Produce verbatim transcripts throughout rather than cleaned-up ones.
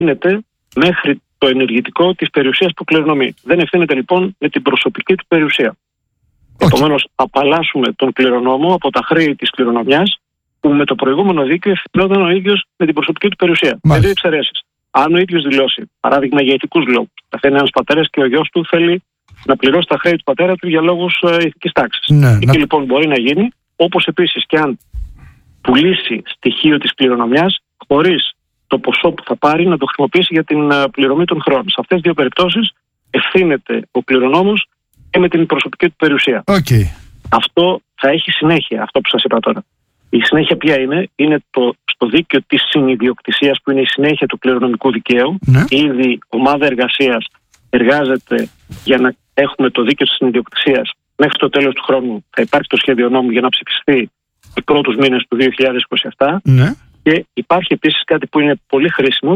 ευθύνεται μέχρι το ενεργητικό της περιουσίας που κληρονομεί. Δεν ευθύνεται λοιπόν με την προσωπική του περιουσία. Okay. Επομένως, απαλλάσσουμε τον κληρονόμο από τα χρέη της κληρονομιάς, που με το προηγούμενο δίκαιο ευθυνόταν ο ίδιος με την προσωπική του περιουσία. Με δύο εξαιρέσεις. Αν ο ίδιος δηλώσει, παράδειγμα για ηθικούς λόγους, πεθαίνει ένας πατέρας και ο γιος του θέλει να πληρώσει τα χρέη του πατέρα του για λόγους ε, ηθικής τάξης. Ναι, εκεί να... λοιπόν μπορεί να γίνει, όπως επίσης και αν πουλήσει στοιχείο της κληρονομιάς χωρίς το ποσό που θα πάρει να το χρησιμοποιήσει για την uh, πληρωμή των χρόνων. Σε αυτές τις δύο περιπτώσεις ευθύνεται ο κληρονόμος και με την προσωπική του περιουσία. Okay. Αυτό θα έχει συνέχεια, αυτό που σας είπα τώρα. Η συνέχεια ποια είναι? Είναι το, στο δίκαιο της συνειδιοκτησίας, που είναι η συνέχεια του κληρονομικού δικαίου. Ναι. Ήδη ομάδα εργασίας εργάζεται για να έχουμε το δίκαιο της συνειδιοκτησίας. Μέχρι το τέλος του χρόνου θα υπάρχει το σχέδιο νόμου για να ψηφιστεί τους πρώτους μήνες του δύο χιλιάδες είκοσι επτά. Ναι. Και υπάρχει επίσης κάτι που είναι πολύ χρήσιμο.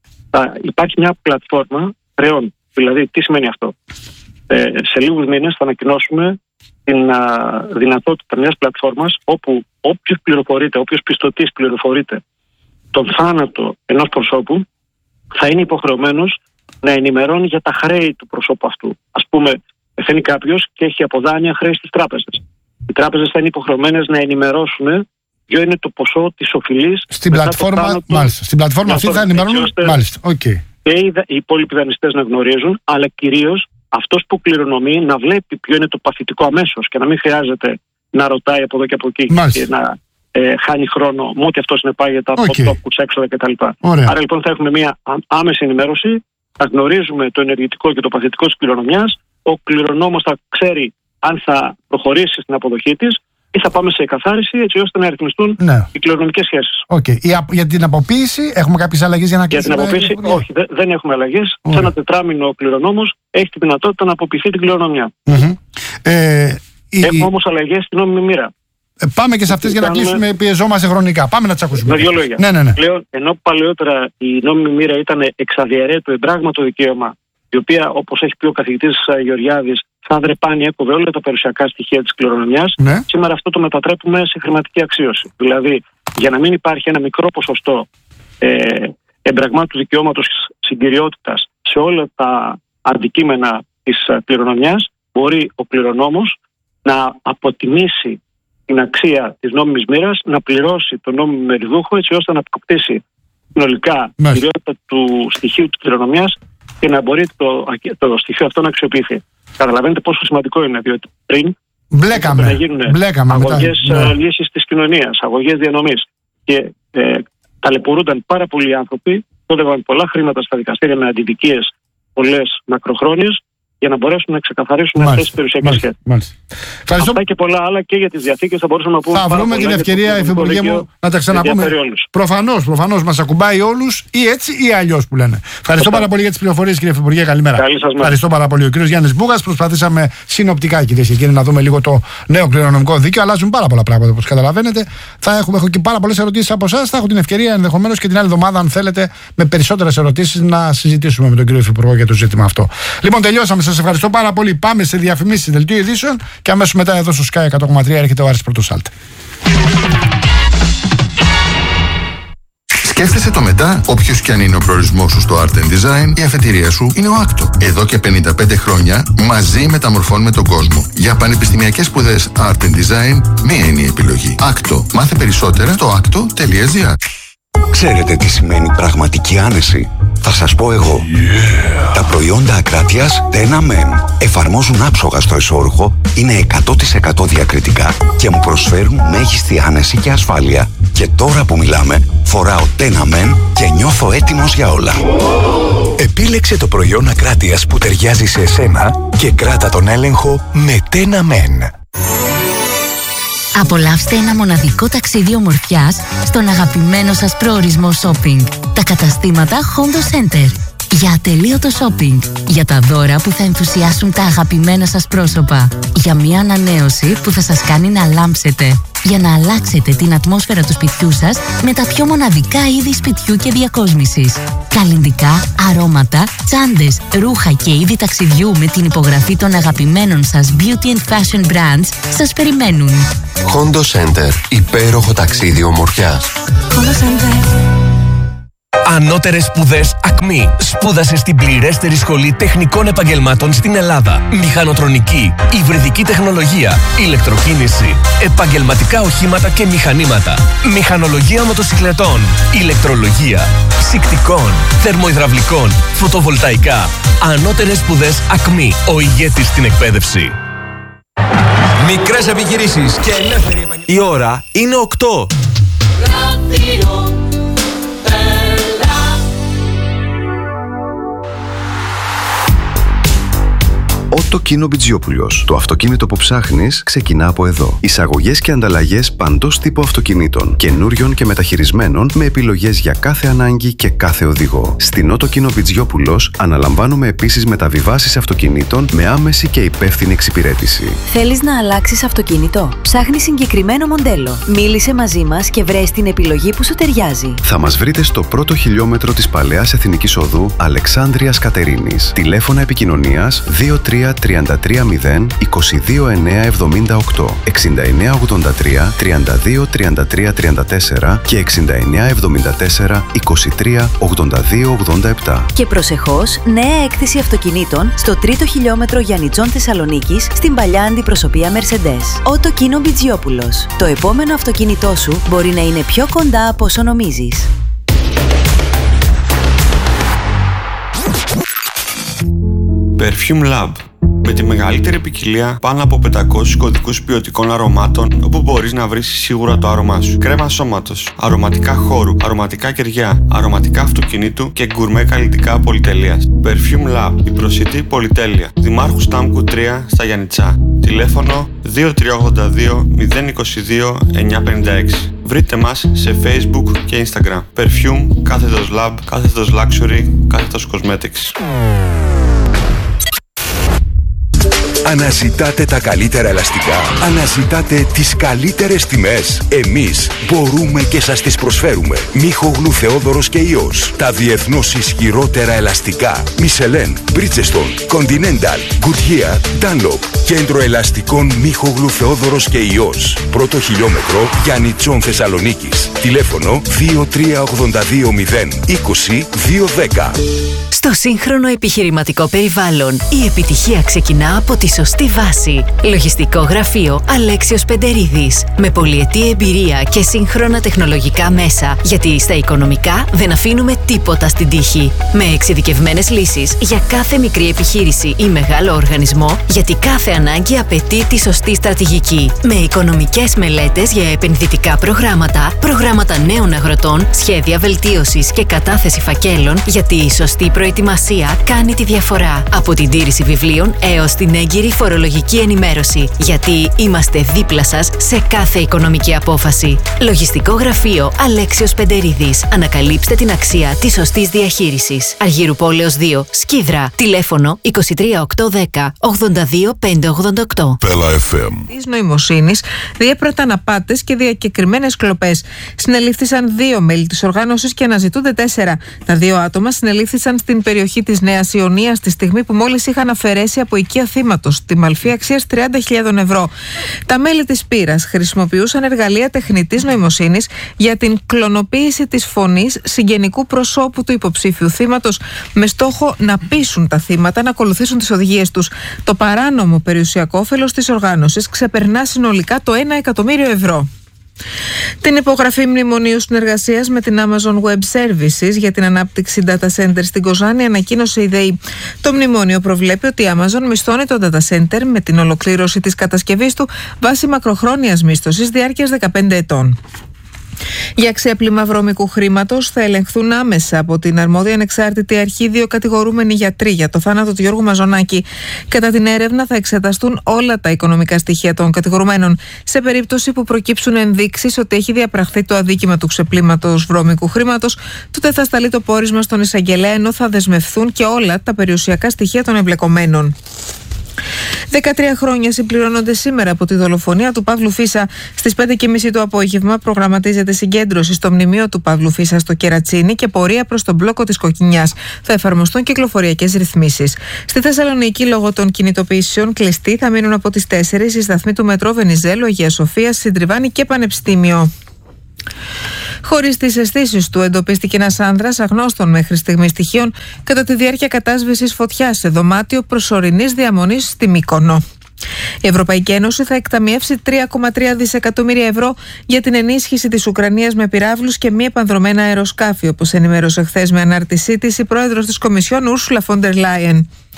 Θα υπάρχει μια πλατφόρμα χρεών. Δηλαδή, τι σημαίνει αυτό? Ε, σε λίγους μήνες θα ανακοινώσουμε την α, δυνατότητα μιας πλατφόρμας όπου όποιος πληροφορείται, όποιος πιστωτής πληροφορείται τον θάνατο ενός προσώπου, θα είναι υποχρεωμένος να ενημερώνει για τα χρέη του προσώπου αυτού. Ας πούμε, πεθαίνει κάποιος και έχει από δάνεια χρέη στις τράπεζες. Οι τράπεζες θα είναι υποχρεωμένες να ενημερώσουν ποιο είναι το ποσό της οφειλής. Στην πλατφόρμα, μάλιστα. Στην πλατφόρμα αυτή θα ενημερώνουν. Μάλιστα. Okay. Και οι, οι υπόλοιποι δανειστές να γνωρίζουν, αλλά κυρίως αυτός που κληρονομεί να βλέπει ποιο είναι το παθητικό αμέσως και να μην χρειάζεται να ρωτάει από εδώ και από εκεί και να ε, χάνει χρόνο με ό,τι αυτό συνεπάγεται από okay. τόπους, έξοδα κτλ. Άρα λοιπόν θα έχουμε μια άμεση ενημέρωση, θα γνωρίζουμε το ενεργητικό και το παθητικό της κληρονομιάς, ο κληρονόμος θα ξέρει αν θα προχωρήσει στην αποδοχή της ή θα πάμε σε εκαθάριση, έτσι ώστε να ρυθμιστούν ναι. οι κληρονομικές σχέσεις. Okay. Για την αποποίηση έχουμε κάποιες αλλαγές για να κλείσουμε? Για την αποποίηση, όχι, δε, δεν έχουμε αλλαγές. Σε ένα τετράμινο ο κληρονόμος έχει τη δυνατότητα να αποποιηθεί την κληρονομιά. Mm-hmm. Ε, έχουμε η... όμως αλλαγές στην νόμιμη μοίρα. Ε, πάμε και σε αυτές για να κάνουμε... κλείσουμε, πιεζόμαστε χρονικά. Πάμε να τις ακούσουμε. Με δύο λόγια. Ναι, ναι, ναι. Πλέον, ενώ παλαιότερα η νόμιμη μοίρα ήταν εξαδιαιρέτου εμπράγματο δικαίωμα, η οποία, όπως έχει πει ο καθηγητής Γεωργιάδης, θα δρεπάνει, έκοβε όλα τα περιουσιακά στοιχεία της κληρονομιάς. Ναι. Σήμερα αυτό το μετατρέπουμε σε χρηματική αξίωση. Δηλαδή, για να μην υπάρχει ένα μικρό ποσοστό ε, εμπραγμάτου δικαιώματος συγκυριότητας σε όλα τα αντικείμενα της κληρονομιάς, μπορεί ο κληρονόμος να αποτιμήσει την αξία της νόμιμης μοίρας, να πληρώσει τον νόμιμο μεριδούχο, έτσι ώστε να αποκτήσει συνολικά την κυριότητα του στοιχείου της κληρονομιάς και να μπορεί το, το στοιχείο αυτό να αξιοποιηθεί. Καταλαβαίνετε πόσο σημαντικό είναι, διότι πριν μπλέκαμε, να γίνουν μπλέκαμε αγωγές ναι. λύσης της κοινωνίας, αγωγές διανομής και ε, ταλαιπωρούνταν πάρα πολλοί άνθρωποι, ξόδευαν πολλά χρήματα στα δικαστήρια με αντιδικίες πολλές μακροχρόνιες, για να μπορέσουν να ξεκαθαρίσουν αυτές τις περιουσιακές σχέσεις. Αυτά και πολλά άλλα και για τις διαθήκες θα μπορούσαμε να πούμε. Θα βρούμε την ευκαιρία, Υφυπουργέ μου, να τα ξαναπούμε. Προφανώς, προφανώς μας ακουμπάει όλους ή έτσι ή αλλιώς που λένε. Ευχαριστώ πάρα πολύ για τις πληροφορίες, κύριε Υφυπουργέ. Καλημέρα. Καλή σας μέρα. Ευχαριστώ πάρα πολύ. Ο κύριος Γιάννης Μπούγας. Προσπαθήσαμε συνοπτικά, κυρίες και κύριοι, να δούμε λίγο το νέο κληρονομικό δίκαιο. Αλλάζουν πάρα πολλά πράγματα, όπως καταλαβαίνετε. Θα έχουμε έχω και πάρα πολλές ερωτήσεις από εσάς. Θα έχω την ευκαιρία ενδεχομένως και την άλλη εβδομάδα, αν θέλετε, με περισσότερες ερωτήσεις να συζητήσουμε με τον κύριο Υφυπουργό για το ζήτημα αυτό. Λοιπόν, τελειώσαμε. Σας ευχαριστώ πάρα πολύ. Πάμε σε διαφημίσεις, δελτίο ειδήσεων και αμέσως μετά εδώ στο Sky εκατό κόμμα τρία έρχεται ο Άρης Πρωτοσάλτη. Σκέφτεσαι το μετά, όποιος και αν είναι ο προορισμός σου στο Art and Design, η αφετηρία σου είναι ο Άκτο. Εδώ και πενήντα πέντε χρόνια μαζί μεταμορφώνουμε τον κόσμο. Για πανεπιστημιακές σπουδές Art and Design, μία είναι η επιλογή. Άκτο. Μάθε περισσότερα στο άκτο τελεία τζι άρ. Ξέρετε τι σημαίνει πραγματική άνεση? Θα σας πω εγώ. Yeah. Τα προϊόντα Ακράτειας Tena Men εφαρμόζουν άψογα στο εσώρουχο, είναι εκατό τοις εκατό διακριτικά και μου προσφέρουν μέγιστη άνεση και ασφάλεια. Και τώρα που μιλάμε, φοράω Tena Men και νιώθω έτοιμος για όλα. Επίλεξε το προϊόν Ακράτειας που ταιριάζει σε εσένα και κράτα τον έλεγχο με Tena Men. Απολαύστε ένα μοναδικό ταξίδι ομορφιάς στον αγαπημένο σας προορισμό shopping. Τα καταστήματα Hondo Center. Για ατελείωτο shopping. Για τα δώρα που θα ενθουσιάσουν τα αγαπημένα σας πρόσωπα. Για μια ανανέωση που θα σας κάνει να λάμψετε. Για να αλλάξετε την ατμόσφαιρα του σπιτιού σας με τα πιο μοναδικά είδη σπιτιού και διακόσμησης. Καλλυντικά, αρώματα, τσάντες, ρούχα και είδη ταξιδιού με την υπογραφή των αγαπημένων σας beauty and fashion brands σας περιμένουν. Hondo Center. Υπέροχο ταξίδι ομορφιάς. Hondo Center. Ανώτερες σπουδές Ακμή. Σπούδασε στην πληρέστερη σχολή τεχνικών επαγγελμάτων στην Ελλάδα. Μηχανοτρονική, υβριδική τεχνολογία, ηλεκτροκίνηση, επαγγελματικά οχήματα και μηχανήματα, μηχανολογία μοτοσικλετών, ηλεκτρολογία, ψυκτικών, θερμοϊδραυλικών, φωτοβολταϊκά. Ανώτερες σπουδές Ακμή. Ο ηγέτης στην εκπαίδευση. Μικρές επιχειρήσεις και ελεύθερη επαγγελματική. Η ώρα είναι οκτώ. Ότο Κίνο Μπιτζιόπουλος. Το αυτοκίνητο που ψάχνεις ξεκινά από εδώ. Εισαγωγές και ανταλλαγές παντός τύπου αυτοκινήτων, καινούριων και μεταχειρισμένων, με επιλογές για κάθε ανάγκη και κάθε οδηγό. Στην Ότο Κίνο Μπιτζιόπουλος αναλαμβάνουμε επίσης μεταβιβάσεις αυτοκινήτων με άμεση και υπεύθυνη εξυπηρέτηση. Θέλεις να αλλάξεις αυτοκίνητο? Ψάχνεις συγκεκριμένο μοντέλο? Μίλησε μαζί μας και βρες την επιλογή που σου ταιριάζει. Θα μας βρείτε στο πρώτο χιλιόμετρο της Παλαιάς Εθνικής Οδού Αλεξάνδρειας Κατερίνης. Τηλέφωνα επικοινωνίας δύο τρία τρία τρία μηδέν είκοσι δύο εννιά εβδομήντα οκτώ, εξήντα εννιά ογδόντα τρία τριάντα δύο τριάντα τρία τριάντα τέσσερα και εξήντα εννιά εβδομήντα τέσσερα είκοσι τρία ογδόντα δύο ογδόντα επτά. Και προσεχώς, νέα έκθεση αυτοκινήτων στο τρίτο χιλιόμετρο Γιαννιτζών Θεσσαλονίκης στην παλιά αντιπροσωπεία Mercedes. Ότο Κίνο Μπιτζιόπουλος. Το επόμενο αυτοκίνητό σου μπορεί να είναι πιο κοντά από όσο νομίζεις. Perfume Lab. Με τη μεγαλύτερη ποικιλία πάνω από πεντακόσιους κωδικούς ποιοτικών αρωμάτων, όπου μπορείς να βρεις σίγουρα το άρωμά σου. Κρέμα σώματος, αρωματικά χώρου, αρωματικά κεριά, αρωματικά αυτοκινήτου και γκουρμέ καλλιτικά πολυτελείας. Perfume Lab, η προσιτή πολυτέλεια. Δημάρχου Στάμκου τρία στα Γιαννιτσά. Τηλέφωνο δύο τρία ογδόντα δύο μηδέν είκοσι δύο εννιά πενήντα έξι. Βρείτε μας σε Facebook και Instagram. Perfume, κάθετος Lab, κάθετος Luxury, κάθετος Cosmetics. Αναζητάτε τα καλύτερα ελαστικά. Αναζητάτε τις καλύτερες τιμές. Εμείς μπορούμε και σας τις προσφέρουμε. Μίχογλου Θεόδωρος και Ιός. Τα διεθνώς ισχυρότερα ελαστικά. Michelin, Bridgestone, Continental, Goodyear, Dunlop. Κέντρο ελαστικών Μίχογλου Θεόδωρος και Ιός. Πρώτο χιλιόμετρο Γιαννιτσών Θεσσαλονίκης. Τηλέφωνο δύο τρία ογδόντα δύο μηδέν είκοσι δύο δέκα. Στο σύγχρονο επιχειρηματικό περιβάλλον, η επιτυχία ξεκινά από τη σωστή βάση. Λογιστικό γραφείο Αλέξιος Πεντερίδης. Με πολυετή εμπειρία και σύγχρονα τεχνολογικά μέσα, γιατί στα οικονομικά δεν αφήνουμε τίποτα στην τύχη. Με εξειδικευμένες λύσεις για κάθε μικρή επιχείρηση ή μεγάλο οργανισμό, γιατί κάθε ανάγκη απαιτεί τη σωστή στρατηγική. Με οικονομικές μελέτες για επενδυτικά προγράμματα, προγράμματα νέων αγροτών, σχέδια βελτίωσης και κατάθεση φακέλων, γιατί η σωστή προετοιμασία Προετοιμασία κάνει τη διαφορά. Από την τήρηση βιβλίων έως την έγκυρη φορολογική ενημέρωση. Γιατί είμαστε δίπλα σας σε κάθε οικονομική απόφαση. Λογιστικό γραφείο Αλέξιος Πεντερίδης. Ανακαλύψτε την αξία της σωστής διαχείρισης. Αργύρου Πόλεως δύο, Σκίδρα. Τηλέφωνο είκοσι τρία οκτακόσια δέκα ογδόντα δύο πεντακόσια ογδόντα οκτώ. Πέλα εφ εμ. Της νοημοσύνης διέπραταν απάτες και διακεκριμένες κλοπές. Συνελήφθησαν δύο μέλη της οργάνωσης και αναζητούνται τέσσερα. Τα δύο άτομα συνελήφθησαν στην περιοχή της Νέας Ιωνίας τη στιγμή που μόλις είχαν αφαιρέσει από οικία θύματος τη μαλφή αξίας τριάντα χιλιάδες ευρώ. Τα μέλη της πύρας χρησιμοποιούσαν εργαλεία τεχνητής νοημοσύνης για την κλωνοποίηση της φωνής συγγενικού προσώπου του υποψήφιου θύματος, με στόχο να πείσουν τα θύματα να ακολουθήσουν τις οδηγίες τους. Το παράνομο περιουσιακό όφελος της οργάνωσης ξεπερνά συνολικά το ένα εκατομμύριο ευρώ. Την υπογραφή μνημονίου συνεργασίας με την Amazon Web Services για την ανάπτυξη data center στην Κοζάνη ανακοίνωσε η ΔΕΗ. Το μνημόνιο προβλέπει ότι η Amazon μισθώνει το data center με την ολοκλήρωση της κατασκευής του βάσει μακροχρόνιας μίσθωσης διάρκειας δεκαπέντε ετών. Για ξέπλυμα βρώμικου χρήματος θα ελεγχθούν άμεσα από την αρμόδια ανεξάρτητη αρχή δύο κατηγορούμενοι γιατροί για το θάνατο του Γιώργου Μαζονάκη. Κατά την έρευνα θα εξεταστούν όλα τα οικονομικά στοιχεία των κατηγορουμένων. Σε περίπτωση που προκύψουν ενδείξεις ότι έχει διαπραχθεί το αδίκημα του ξεπλύματος βρώμικου χρήματος, τότε θα σταλεί το πόρισμα στον εισαγγελέα, ενώ θα δεσμευθούν και όλα τα περιουσιακά στοιχεία των εμπλεκομένων. δεκατρία χρόνια συμπληρώνονται σήμερα από τη δολοφονία του Παύλου Φίσα. Στις πέντε και μισή το απόγευμα προγραμματίζεται συγκέντρωση στο μνημείο του Παύλου Φίσα στο Κερατσίνι και πορεία προς τον μπλόκο της Κοκκινιάς. Θα εφαρμοστούν κυκλοφοριακές ρυθμίσεις. Στη Θεσσαλονίκη, λόγω των κινητοποιήσεων, κλειστοί θα μείνουν από τις τέσσερις οι σταθμοί του μετρό Βενιζέλου, Αγία Σοφία, Συντριβάνη και Πανεπιστήμιο. Χωρίς τις αισθήσεις του, εντοπίστηκε ένας άνδρας αγνώστων μέχρι στιγμή στοιχείων κατά τη διάρκεια κατάσβεσης φωτιάς σε δωμάτιο προσωρινής διαμονής στη Μύκονο. Η Ευρωπαϊκή Ένωση θα εκταμιεύσει τρία κόμμα τρία δισεκατομμύρια ευρώ για την ενίσχυση της Ουκρανίας με πυράβλους και μη επανδρομένα αεροσκάφη, όπως ενημέρωσε χθες με ανάρτησή της η πρόεδρος της Κομισιόν Ursula von der Leyen.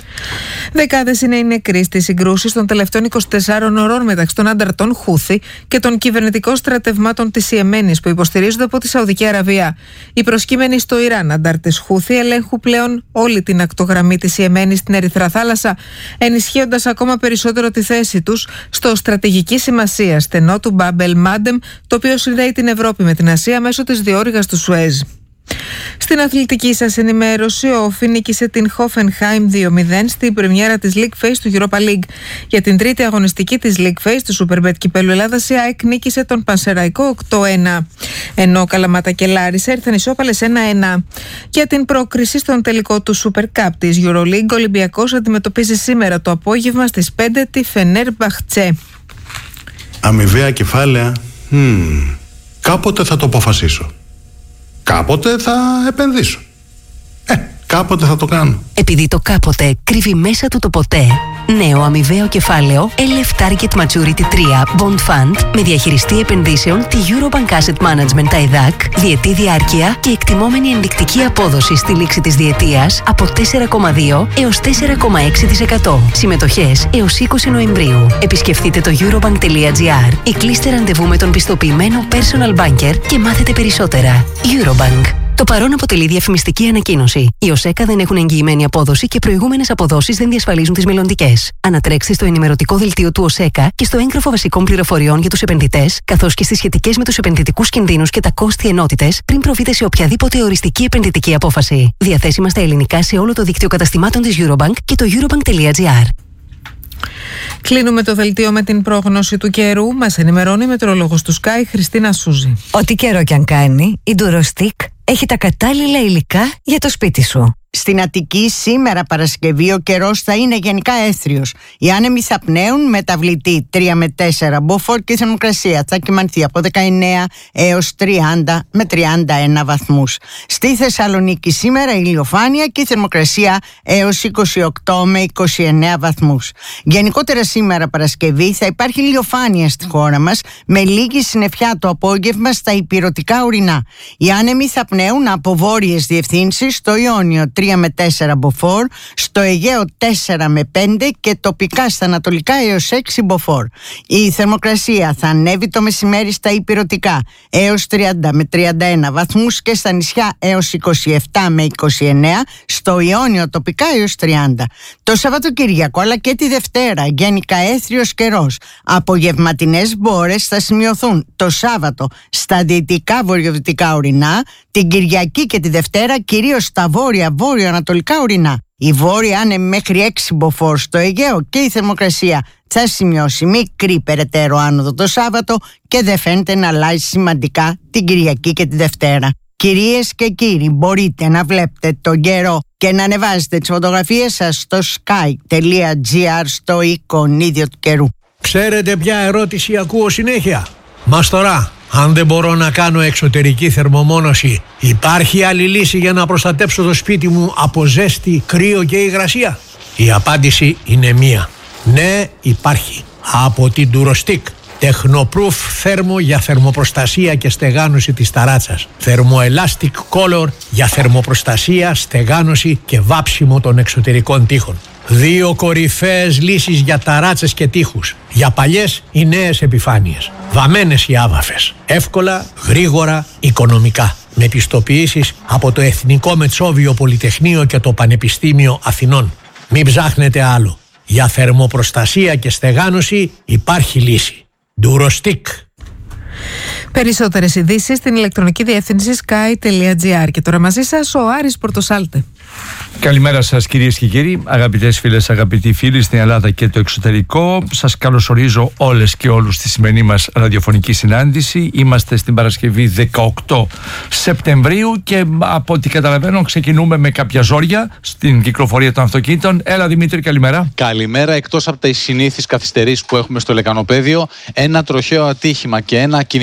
Δεκάδες είναι οι νεκροί στις συγκρούσεις των τελευταίων είκοσι τεσσάρων ωρών μεταξύ των ανταρτών Χούθη και των κυβερνητικών στρατευμάτων της Ιεμένης που υποστηρίζονται από τη Σαουδική Αραβία. Οι προσκύμενοι στο Ιράν αντάρτες Χούθη ελέγχουν πλέον όλη την ακτογραμμή της Ιεμένης στην Ερυθρά Θάλασσα, ενισχύοντας ακόμα περισσότερο τη θέση τους στο στρατηγική σημασία στενό του Μπάμπελ Μάντεμ, το οποίο συνδέει την Ευρώπη με την Ασία μέσω της διόρυγας του Σουέζ. Στην αθλητική σας ενημέρωση, ο Όφι νίκησε την Hoffenheim δύο μηδέν στην πρεμιέρα της League Phase του Europa League. Για την τρίτη αγωνιστική της League Phase του Superbet Κυπέλλου Ελλάδας, η ΑΕΚ νίκησε τον Πανσεραϊκό οκτώ ένα. Ενώ Καλαμάτα και Λάρισα ήρθαν ισόπαλες ένα ένα. Για την πρόκριση στον τελικό του Super Cup της EuroLeague, ο Ολυμπιακός αντιμετωπίζει σήμερα το απόγευμα στις πέντε τη Φενέρμπαχτσε. Αμοιβαία κεφάλαια. Hmm. Κάποτε θα το αποφασίσω. Κάποτε θα επενδύσω. Ε, κάποτε θα το κάνω. Επειδή το κάποτε κρύβει μέσα του το ποτέ, νέο αμοιβαίο κεφάλαιο ελ εφ Target Maturity τρία Bond Fund με διαχειριστή επενδύσεων τη Eurobank Asset Management τα ΕΔΑΚ, διετή διάρκεια και εκτιμόμενη ενδεικτική απόδοση στη λήξη της διετίας από τέσσερα κόμμα δύο έως τέσσερα κόμμα έξι τοις εκατό. Συμμετοχές έως είκοσι Νοεμβρίου. Επισκεφτείτε το eurobank.gr ή κλείστε ραντεβού με τον πιστοποιημένο personal banker και μάθετε περισσότερα. Eurobank. Το παρόν αποτελεί διαφημιστική ανακοίνωση. Οι ΟΣΕΚΑ δεν έχουν εγγυημένη απόδοση και προηγούμενες αποδόσεις δεν διασφαλίζουν τις μελλοντικές. Ανατρέξτε στο ενημερωτικό δελτίο του ΟΣΕΚΑ και στο έγγραφο βασικών πληροφοριών για τους επενδυτές, καθώς και στις σχετικές με τους επενδυτικούς κινδύνους και τα κόστη ενότητες, πριν προβείτε σε οποιαδήποτε οριστική επενδυτική απόφαση. Διαθέσιμα στα ελληνικά σε όλο το δίκτυο καταστημάτων της Eurobank και το eurobank.gr. Κλείνουμε το δελτίο με την πρόγνωση του καιρού. Μας ενημερώνει η μετεωρολόγος του Sky, Χριστίνα Σούζη. Ό,τι καιρό κι αν κάνει, η Durostick έχει τα κατάλληλα υλικά για το σπίτι σου. Στην Αττική σήμερα Παρασκευή ο καιρός θα είναι γενικά έθριος. Οι άνεμοι θα πνέουν, μεταβλητή τρία με τέσσερα μποφόρ και η θερμοκρασία θα κυμανθεί από δεκαεννέα έως τριάντα με τριάντα ένα βαθμούς. Στη Θεσσαλονίκη σήμερα ηλιοφάνεια και η θερμοκρασία έως είκοσι οκτώ με είκοσι εννέα βαθμούς. Γενικότερα σήμερα Παρασκευή θα υπάρχει ηλιοφάνεια στη χώρα μας με λίγη συννεφιά το απόγευμα στα ηπειρωτικά ορεινά. Οι άνεμοι θα πνέουν από βόρειες διευθύνσεις στο Ιόνιο τρία με τέσσερα μποφόρ, στο Αιγαίο τέσσερα με πέντε και τοπικά στα ανατολικά έως έξι μποφόρ. Η θερμοκρασία θα ανέβει το μεσημέρι στα ηπειρωτικά έως τριάντα με τριάντα ένα βαθμούς και στα νησιά έως είκοσι επτά με είκοσι εννέα, στο Ιόνιο τοπικά έως τριάντα. Το Σαββατοκύριακο αλλά και τη Δευτέρα γενικά έθριος καιρός. Απογευματινές μπόρες θα σημειωθούν το Σάββατο στα δυτικά βορειοδυτικά ορεινά, την Κυριακή και τη Δευτέρα κυρίως στα βόρεια βόρειο-ανατολικά ορεινά. Η βόρεια άνεμη μέχρι έξι μποφόρ στο Αιγαίο και η θερμοκρασία θα σημειώσει μικρή περαιτέρω άνοδο το Σάββατο και δεν φαίνεται να αλλάζει σημαντικά την Κυριακή και τη Δευτέρα. Κυρίες και κύριοι, μπορείτε να βλέπετε τον καιρό και να ανεβάζετε τις φωτογραφίες σας στο sky.gr στο εικονίδιο του καιρού. Ξέρετε ποια ερώτηση ακούω συνέχεια? Μαστορά, αν δεν μπορώ να κάνω εξωτερική θερμομόνωση, υπάρχει άλλη λύση για να προστατέψω το σπίτι μου από ζέστη, κρύο και υγρασία? Η απάντηση είναι μία. Ναι, υπάρχει. Από την Durostick. Technoproof θέρμο για θερμοπροστασία και στεγάνωση της ταράτσας. Thermoelastic Color για θερμοπροστασία, στεγάνωση και βάψιμο των εξωτερικών τοίχων. Δύο κορυφαίες λύσεις για ταράτσες και τοίχους. Για παλιές ή νέες επιφάνειες. Βαμμένες οι άβαφες. Εύκολα, γρήγορα, οικονομικά. Με πιστοποιήσεις από το Εθνικό Μετσόβιο Πολυτεχνείο και το Πανεπιστήμιο Αθηνών. Μην ψάχνετε άλλο. Για θερμοπροστασία και στεγάνωση υπάρχει λύση. Durostick. Περισσότερες ειδήσεις στην ηλεκτρονική διεύθυνση sky.gr. Και τώρα μαζί σας ο Άρης Πορτοσάλτε. Καλημέρα σας κυρίες και κύριοι, αγαπητές φίλες, αγαπητοί φίλοι στην Ελλάδα και το εξωτερικό. Σας καλωσορίζω όλες και όλους στη σημερινή μας ραδιοφωνική συνάντηση. Είμαστε στην Παρασκευή δεκαοκτώ Σεπτεμβρίου και από ό,τι καταλαβαίνω ξεκινούμε με κάποια ζόρια στην κυκλοφορία των αυτοκίνητων. Έλα Δημήτρη, καλημέρα. Καλημέρα. Εκτός από τις συνήθεις καθυστερήσεις που έχουμε στο λεκανοπέδιο, ένα τροχαίο ατύχημα και ένα κινητοποιημένο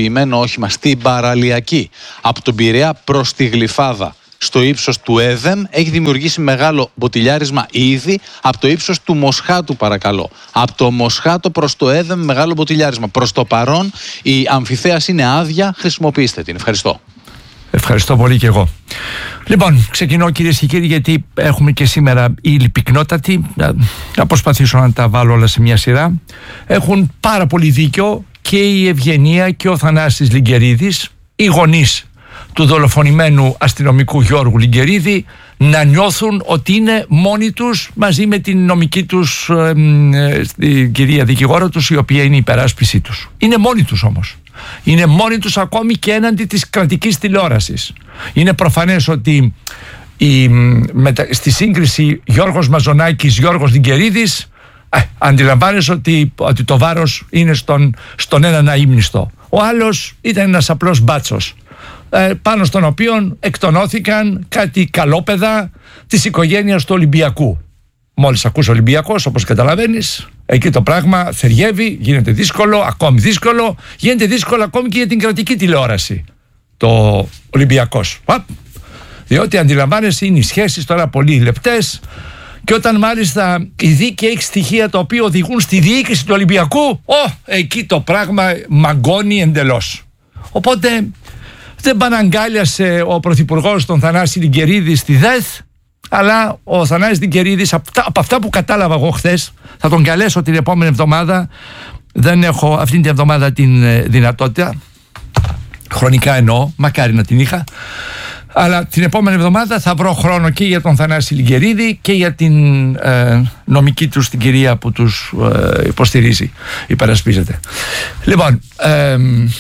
τυποποιημένο όχημα στην παραλιακή από τον Πειραιά προς τη Γλυφάδα στο ύψος του Έδεμ έχει δημιουργήσει μεγάλο μποτιλιάρισμα ήδη από το ύψος του Μοσχάτου, παρακαλώ. Από το Μοσχάτο προς το Έδεμ μεγάλο μποτιλιάρισμα. Προς το παρόν η αμφιθέαση είναι άδεια, χρησιμοποιήστε την. Ευχαριστώ. Ευχαριστώ πολύ και εγώ. Λοιπόν, ξεκινώ κυρίες και κύριοι, γιατί έχουμε και σήμερα ύλη πυκνότατη. Να προσπαθήσω να τα βάλω όλα σε μια σειρά. Έχουν πάρα πολύ δίκιο και η Ευγενία και ο Θανάσης Λιγκερίδης, οι γονείς του δολοφονημένου αστυνομικού Γιώργου Λιγκερίδη, να νιώθουν ότι είναι μόνοι τους μαζί με την νομική τους ε, ε, την κυρία δικηγόρο τους, η οποία είναι η υπεράσπιση τους. Είναι μόνοι τους όμως. Είναι μόνοι τους ακόμη και έναντι της κρατικής τηλεόρασης. Είναι προφανές ότι η, μετα, στη σύγκριση Γιώργος Μαζονάκης Γιώργος Λιγκερίδης, ε, αντιλαμβάνεσαι ότι, ότι το βάρος είναι στον, στον έναν αείμνηστο. Ο άλλος ήταν ένας απλός μπάτσος, ε, πάνω στον οποίον εκτονώθηκαν κάτι καλόπαιδα της οικογένειας του Ολυμπιακού. Μόλις ακούς Ολυμπιακός, όπως καταλαβαίνεις, εκεί το πράγμα θεριεύει, γίνεται δύσκολο, ακόμη δύσκολο, γίνεται δύσκολο ακόμη και για την κρατική τηλεόραση, το Ολυμπιακός. Διότι αντιλαμβάνεσαι, είναι οι σχέσεις τώρα πολύ λεπτές, και όταν μάλιστα η δίκη έχει στοιχεία τα οποία οδηγούν στη διοίκηση του Ολυμπιακού, ο, εκεί το πράγμα μαγκώνει εντελώς. Οπότε δεν παναγκάλιασε ο πρωθυπουργός τον Θανάση Λιγκερίδη στη ΔΕΘ, αλλά ο Θανάσης Λιγκερίδης, από, από αυτά που κατάλαβα εγώ χθες, θα τον καλέσω την επόμενη εβδομάδα. Δεν έχω αυτήν την εβδομάδα την ε, δυνατότητα, χρονικά εννοώ, μακάρι να την είχα, αλλά την επόμενη εβδομάδα θα βρω χρόνο και για τον Θανάση Λιγκερίδη και για την ε, νομική τους, την κυρία που τους ε, υποστηρίζει, υπερασπίζεται. Λοιπόν, ε,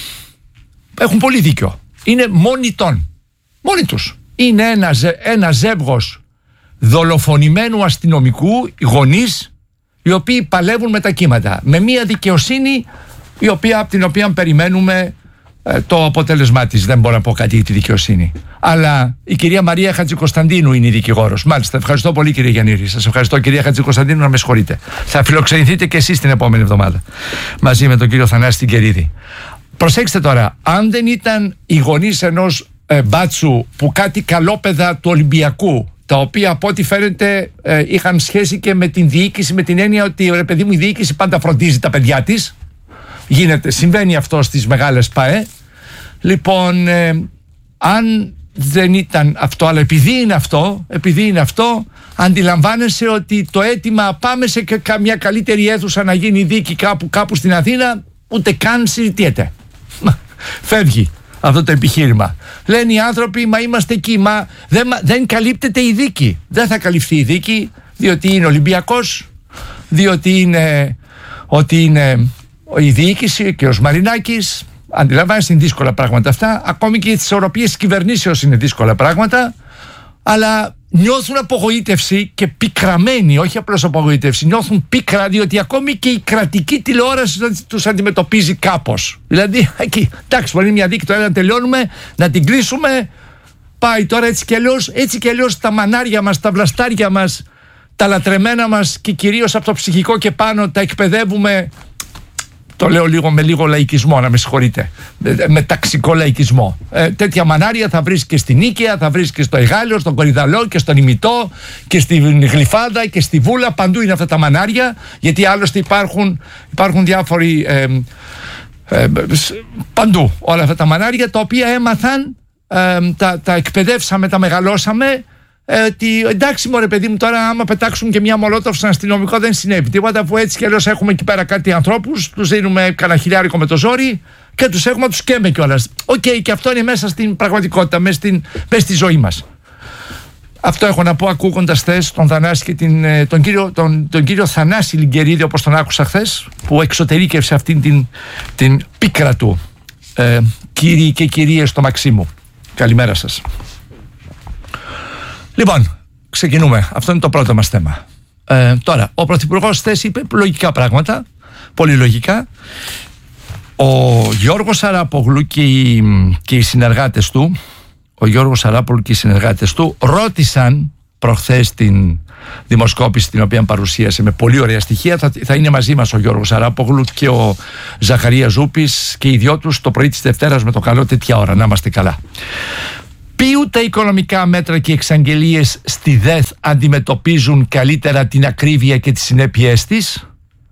έχουν πολύ δίκιο. Είναι μόνοι των, μόνοι τους. Είναι ένα, ένα ζεύγος δολοφονημένου αστυνομικού, γονείς, οι οποίοι παλεύουν με τα κύματα, με μια δικαιοσύνη η οποία, από την οποία περιμένουμε ε, το αποτέλεσμά της. Δεν μπορώ να πω κάτι για τη δικαιοσύνη, αλλά η κυρία Μαρία Χατζικοσταντίνου είναι η δικηγόρος. Μάλιστα, ευχαριστώ πολύ κύριε Γιαννήρη. Σας ευχαριστώ κυρία Χατζικοσταντίνου, να με συγχωρείτε. Θα φιλοξενηθείτε και εσείς την επόμενη εβδομάδα μαζί με τον κύριο Θανάση Λιγκερίδη. Προσέξτε τώρα, αν δεν ήταν οι γονείς ενός ε, μπάτσου που κάτι καλόπαιδα του Ολυμπιακού, τα οποία από ό,τι φαίνεται ε, είχαν σχέση και με την διοίκηση, με την έννοια ότι ρε παιδί μου, η διοίκηση πάντα φροντίζει τα παιδιά της. Γίνεται, συμβαίνει αυτό στις μεγάλες ΠΑΕ. Λοιπόν, ε, αν δεν ήταν αυτό, αλλά επειδή είναι αυτό, επειδή είναι αυτό, αντιλαμβάνεσαι ότι το αίτημα πάμε σε μια καλύτερη αίθουσα να γίνει δίκη κάπου, κάπου στην Αθήνα, ούτε καν συζητιέται. Φεύγει αυτό το επιχείρημα. Λένε οι άνθρωποι, μα είμαστε εκεί, μα δεν, δεν καλύπτεται η δίκη. Δεν θα καλυφθεί η δίκη, διότι είναι Ολυμπιακός, διότι είναι ότι είναι η διοίκηση και ο Μαρινάκης. Αντιλαμβάνεσαι, είναι δύσκολα πράγματα αυτά. Ακόμη και τις ισορροπίες κυβερνήσεως είναι δύσκολα πράγματα. Αλλά νιώθουν απογοήτευση και πικραμένοι, όχι απλώς απογοήτευση, νιώθουν πίκρα, διότι ακόμη και η κρατική τηλεόραση τους αντιμετωπίζει κάπως. Δηλαδή, εκεί, εντάξει, μπορεί μια δίκη τώρα να τελειώνουμε, να την κλείσουμε. Πάει τώρα έτσι κι αλλιώς, έτσι κι αλλιώς τα μανάρια μας, τα βλαστάρια μας, τα λατρεμένα μας και κυρίως από το ψυχικό και πάνω τα εκπαιδεύουμε. Το λέω λίγο με λίγο λαϊκισμό, να με συγχωρείτε. Με ταξικό λαϊκισμό. Ε, τέτοια μανάρια θα βρεις και στην Νίκαια, θα βρεις και στο Εγάλεο, στον Κορυδαλό και στον Ημιτό και στη Γλυφάδα και στη Βούλα. Παντού είναι αυτά τα μανάρια, γιατί άλλωστε υπάρχουν, υπάρχουν διάφοροι. Ε, ε, παντού όλα αυτά τα μανάρια, τα οποία έμαθαν, ε, τα, τα εκπαιδεύσαμε, τα μεγαλώσαμε. Ότι εντάξει μωρέ παιδί μου, τώρα άμα πετάξουμε και μια μολότοφ στον αστυνομικό δεν συνέβη τίποτα, που έτσι κι αλλιώς έχουμε εκεί πέρα κάτι ανθρώπους, τους δίνουμε κανένα χιλιάρικο με το ζόρι και τους έχουμε, τους καίμε κιόλας. Οκ, okay, και αυτό είναι μέσα στην πραγματικότητα, μέσα, στην, μέσα στη ζωή μας. Αυτό έχω να πω ακούγοντας χθες τον Θανάση και την, τον, κύριο, τον, τον κύριο Θανάση Λιγκερίδη, όπως τον άκουσα χθες, που εξωτερήκευσε αυτήν την, την πίκρα του. Ε, κύριοι και κυρίες στο Μαξίμου, καλημέρα σας. Λοιπόν, ξεκινούμε. Αυτό είναι το πρώτο μας θέμα. Ε, τώρα, ο Πρωθυπουργός χθες είπε λογικά πράγματα, πολύ λογικά. Ο Γιώργος Σαράπογλου και οι, και οι συνεργάτες του, ο Γιώργος Σαράπογλου και οι συνεργάτες του ρώτησαν προχθές την δημοσκόπηση την οποία παρουσίασε με πολύ ωραία στοιχεία. Θα, θα είναι μαζί μας ο Γιώργος Αράπογλου και ο Ζαχαρία Ζούπης και οι δυο τους το πρωί της Δευτέρας με το καλό τέτοια ώρα. Να είμαστε καλά. Ποιου τα οικονομικά μέτρα και εξαγγελίες στη ΔΕΘ αντιμετωπίζουν καλύτερα την ακρίβεια και τις συνέπειές της?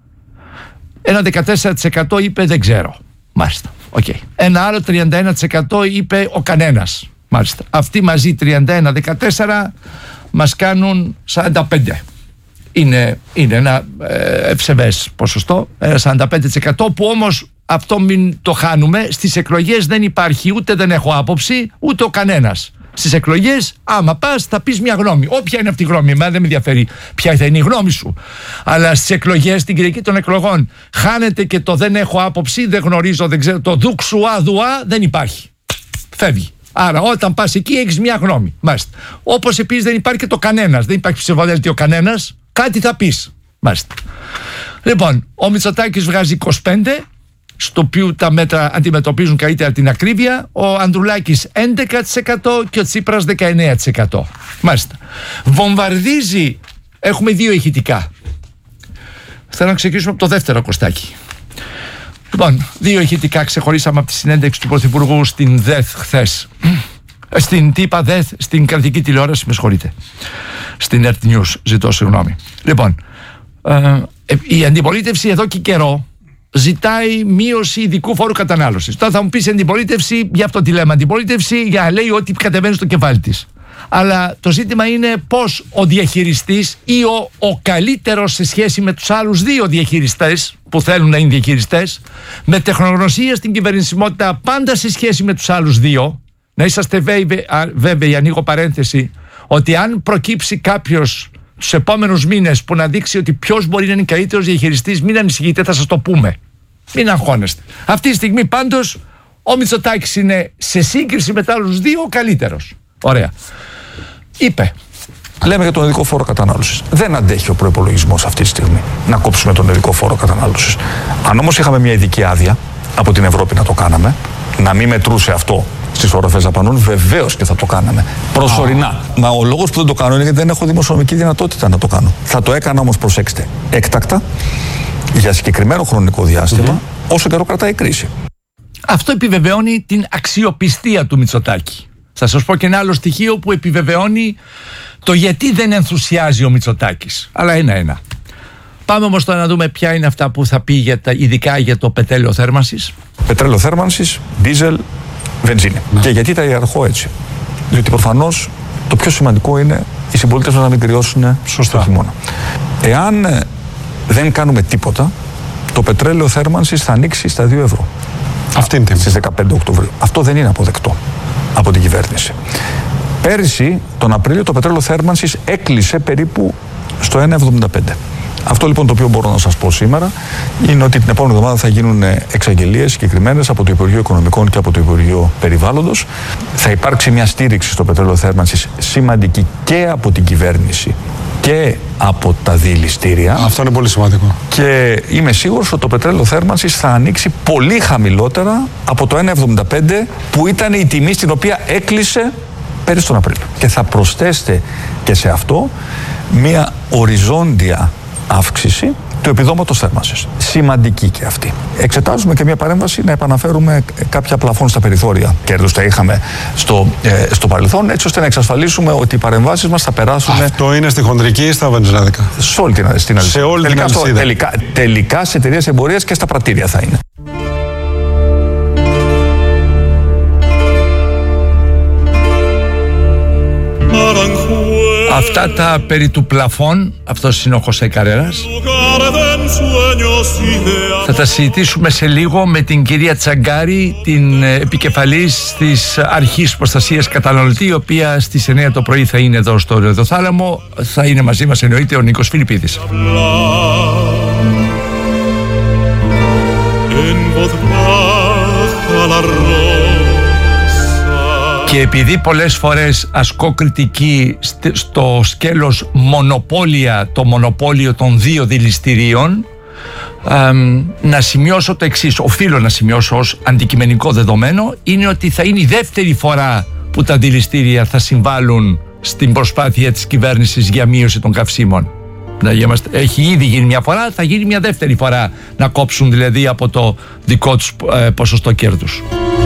Ένα δεκατέσσερα τοις εκατό είπε δεν ξέρω. Μάλιστα. Okay. Ένα άλλο τριάντα ένα τοις εκατό είπε ο κανένας. Μάλιστα. Αυτοί μαζί τριάντα ένα δεκατέσσερα μας κάνουν σαράντα πέντε. Είναι, είναι ένα ε, ευσεβές ποσοστό, ένα σαράντα πέντε τοις εκατό που όμως αυτό μην το χάνουμε. Στις εκλογές δεν υπάρχει ούτε δεν έχω άποψη ούτε ο κανένας. Στις εκλογές, άμα πας, θα πεις μια γνώμη. Όποια είναι αυτή η γνώμη, εμένα δεν με ενδιαφέρει ποια θα είναι η γνώμη σου. Αλλά στις εκλογές, την Κυριακή των εκλογών, χάνεται και το δεν έχω άποψη, δεν γνωρίζω, δεν ξέρω. Το δουξουά δουά δεν υπάρχει. Φεύγει. Άρα, όταν πας εκεί, έχεις μια γνώμη. Μάλιστα. Όπως επίσης δεν υπάρχει και το κανένας. Δεν υπάρχει ψηφοδέλτιο κανένας. Κάτι θα πεις. Μάλιστα. Λοιπόν, ο Μητσοτάκης βγάζει είκοσι πέντε. Στο οποίο τα μέτρα αντιμετωπίζουν καλύτερα την ακρίβεια, ο Ανδρουλάκης έντεκα τοις εκατό και ο Τσίπρας δεκαεννέα τοις εκατό. Μάλιστα. Βομβαρδίζει, έχουμε δύο ηχητικά. Θέλω να ξεκινήσουμε από το δεύτερο Κωστάκι. Λοιπόν, δύο ηχητικά ξεχωρίσαμε από τη συνέντευξη του Πρωθυπουργού στην ΔΕΘ χθες. Στην τύπα ΔΕΘ, στην κρατική τηλεόραση, με συγχωρείτε. Στην ΕΡΤ News, ζητώ συγγνώμη. Λοιπόν, ε, η αντιπολίτευση εδώ και καιρό ζητάει μείωση ειδικού φόρου κατανάλωσης. Τώρα θα μου πεις αντιπολίτευση, γι' αυτό τη λέμε αντιπολίτευση, για να λέει ότι κατεβαίνει στο κεφάλι της. Αλλά το ζήτημα είναι πώς ο διαχειριστής ή ο, ο καλύτερος σε σχέση με τους άλλους δύο διαχειριστές που θέλουν να είναι διαχειριστές, με τεχνογνωσία στην κυβερνησιμότητα πάντα σε σχέση με τους άλλους δύο, να είσαστε βέβαιοι, βέβαιοι, ανοίγω παρένθεση, ότι αν προκύψει κάποιος τους επόμενους μήνες που να δείξει ότι ποιος μπορεί να είναι καλύτερος διαχειριστής, μην ανησυχείτε, θα σας το πούμε. Μην αγχώνεστε. Αυτή τη στιγμή πάντως ο Μητσοτάκης είναι σε σύγκριση με τα άλλους δύο ο καλύτερος. Ωραία. Είπε. Λέμε για τον ειδικό φόρο κατανάλωσης. Δεν αντέχει ο προϋπολογισμός αυτή τη στιγμή να κόψουμε τον ειδικό φόρο κατανάλωσης. Αν όμως είχαμε μια ειδική άδεια από την Ευρώπη να το κάναμε, να μην μετρούσε αυτό στις οροφές δαπανών, βεβαίως και θα το κάναμε. Προσωρινά. Oh. Μα ο λόγος που δεν το κάνω είναι γιατί δεν έχω δημοσιονομική δυνατότητα να το κάνω. Θα το έκανα όμως, προσέξτε, έκτακτα, για συγκεκριμένο χρονικό διάστημα, mm-hmm. όσο καιρό κρατάει η κρίση. Αυτό επιβεβαιώνει την αξιοπιστία του Μητσοτάκη. Θα σας πω και ένα άλλο στοιχείο που επιβεβαιώνει το γιατί δεν ενθουσιάζει ο Μητσοτάκης. Αλλά ένα-ένα. Πάμε όμως τώρα να δούμε ποια είναι αυτά που θα πει για τα, ειδικά για το πετρέλαιο θέρμανσης. Πετρέλαιο θέρμανσης, ντίζελ, βενζίνη. Ναι. Και γιατί τα ιεραρχώ έτσι? Διότι προφανώς το πιο σημαντικό είναι οι συμπολίτες να μην κρυώσουν στο χειμώνα. Εάν δεν κάνουμε τίποτα, το πετρέλαιο θέρμανσης θα ανοίξει στα δύο ευρώ. Αυτή είναι στις δεκαπέντε Οκτωβρίου. Αυτό δεν είναι αποδεκτό από την κυβέρνηση. Πέρυσι, τον Απρίλιο, το πετρέλαιο θέρμανσης έκλεισε περίπου στο ένα εβδομήντα πέντε. Αυτό λοιπόν το οποίο μπορώ να σας πω σήμερα είναι ότι την επόμενη εβδομάδα θα γίνουν εξαγγελίες συγκεκριμένες από το Υπουργείο Οικονομικών και από το Υπουργείο Περιβάλλοντος. Θα υπάρξει μια στήριξη στο πετρέλαιο θέρμανσης σημαντική και από την κυβέρνηση και από τα διελιστήρια. Αυτό είναι πολύ σημαντικό. Και είμαι σίγουρος ότι το πετρέλαιο θέρμανσης θα ανοίξει πολύ χαμηλότερα από το ένα εβδομήντα πέντε που ήταν η τιμή στην οποία έκλεισε πέρυσι τον Απρίλιο. Και θα προσθέσετε και σε αυτό μια οριζόντια αύξηση του επιδόματος θέρμανσης. Σημαντική και αυτή. Εξετάζουμε και μια παρέμβαση να επαναφέρουμε κάποια πλαφόν στα περιθώρια κέρδους τα είχαμε στο, ε, στο παρελθόν, έτσι ώστε να εξασφαλίσουμε ότι οι παρεμβάσεις μας θα περάσουν. Αυτό είναι στη χοντρική ή στα βενζινάδικα? Σε όλη την αλυσίδα. Σε όλη τελικά, την αλυσίδα. Τελικά, τελικά σε εταιρείες εμπορίας και στα πρατήρια θα είναι. Αυτά τα περί του πλαφών, αυτός είναι ο Χωσέ Καρέρας. Θα τα συζητήσουμε σε λίγο με την κυρία Τσαγκάρη, την επικεφαλής της Αρχής Προστασίας Καταναλωτή, η οποία στις εννέα το πρωί θα είναι εδώ στο Ρεδοθάλαμο. Θα είναι μαζί μας, εννοείται, ο Νίκος Φιλιππίδης. Και επειδή πολλές φορές ασκώ κριτική στο σκέλος μονοπόλια, το μονοπόλιο των δύο δηληστηρίων, εμ, να σημειώσω το εξής, οφείλω να σημειώσω ως αντικειμενικό δεδομένο, είναι ότι θα είναι η δεύτερη φορά που τα δηληστήρια θα συμβάλλουν στην προσπάθεια της κυβέρνησης για μείωση των καυσίμων. Να είμαστε, έχει ήδη γίνει μια φορά, θα γίνει μια δεύτερη φορά, να κόψουν δηλαδή από το δικό τους ε, ποσοστό κέρδους.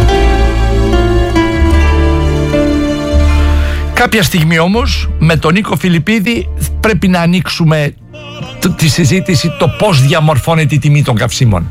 Κάποια στιγμή όμως με τον Νίκο Φιλιππίδη πρέπει να ανοίξουμε τη συζήτηση το πώς διαμορφώνεται η τιμή των καυσίμων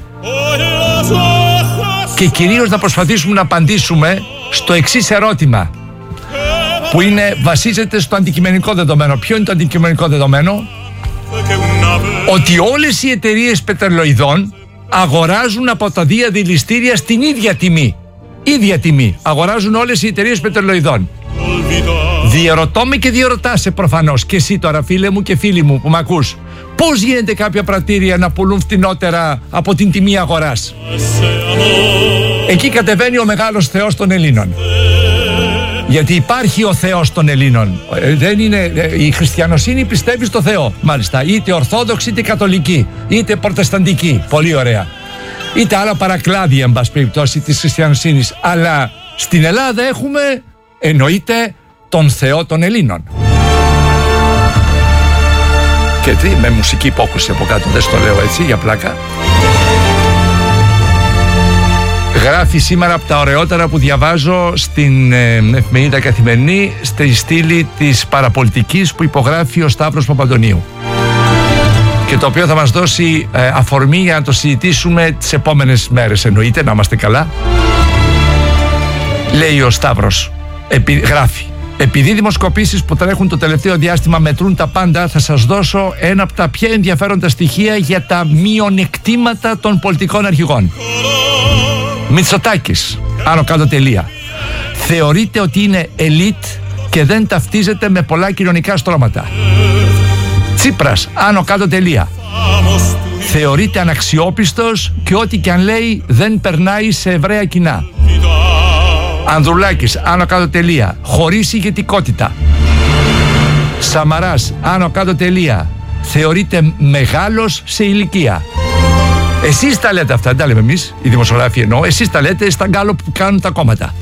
και κυρίως να προσπαθήσουμε να απαντήσουμε στο εξής ερώτημα, που είναι, βασίζεται στο αντικειμενικό δεδομένο. Ποιο είναι το αντικειμενικό δεδομένο? Ότι όλες οι εταιρείες πετρελοειδών αγοράζουν από τα διαδηληστήρια στην ίδια τιμή. Ίδια τιμή αγοράζουν όλες οι εταιρείες πετρελοειδών. Διερωτώ με και διερωτάσαι προφανώς και εσύ τώρα, φίλε μου και φίλοι μου που με ακούς, πώς γίνεται κάποια πρατήρια να πουλούν φτηνότερα από την τιμή αγοράς? Εκεί κατεβαίνει ο μεγάλος Θεός των Ελλήνων. Γιατί υπάρχει ο Θεός των Ελλήνων. Δεν είναι, η χριστιανοσύνη πιστεύει στο Θεό, μάλιστα, είτε ορθόδοξη είτε καθολική, είτε προτεσταντική. Πολύ ωραία. Είτε άλλα παρακλάδια, εν πάση περιπτώσει, της χριστιανοσύνης. Αλλά στην Ελλάδα έχουμε, εννοείται, τον Θεό των Ελλήνων. Και τι, με μουσική υπόκριση από κάτω, δεν στο λέω έτσι για πλάκα. Γράφει σήμερα από τα ωραιότερα που διαβάζω στην ε, εφημερίδα Καθημερινή, στη στήλη της παραπολιτικής που υπογράφει ο Σταύρος Παπαντονίου, και το οποίο θα μας δώσει ε, αφορμή για να το συζητήσουμε τις επόμενες μέρες, εννοείται, να είμαστε καλά. Λέει ο Σταύρος, επί, γράφει: επειδή οι δημοσκοπήσεις που τρέχουν το τελευταίο διάστημα μετρούν τα πάντα, θα σας δώσω ένα από τα πιο ενδιαφέροντα στοιχεία για τα μειονεκτήματα των πολιτικών αρχηγών. Μητσοτάκης, άνω κάτω τελεία. Θεωρείται ότι είναι ελίτ και δεν ταυτίζεται με πολλά κοινωνικά στρώματα. Τσίπρας, άνω κάτω τελεία. Θεωρείται αναξιόπιστος και ό,τι και αν λέει δεν περνάει σε ευραία κοινά. Ανδρουλάκης, άνω κάτω τελεία. Χωρίς ηγετικότητα. Σαμαράς, άνω κάτω τελεία. Θεωρείται μεγάλος σε ηλικία. Εσείς τα λέτε αυτά, δεν τα λέμε εμείς, οι δημοσιογράφοι εννοώ. Εσείς τα λέτε στα γκάλο που κάνουν τα κόμματα.